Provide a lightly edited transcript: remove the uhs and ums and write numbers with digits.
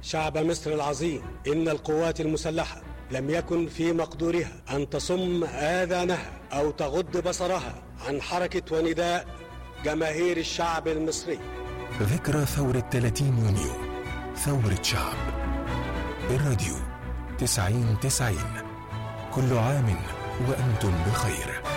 شعب مصر العظيم، إن القوات المسلحة لم يكن في مقدورها أن تصم آذانها أو تغض بصرها عن حركة ونداء جماهير الشعب المصري. ذكرى ثورة 30 يونيو، ثورة شعب. الراديو 90-90، كل عام وأنتم بخير.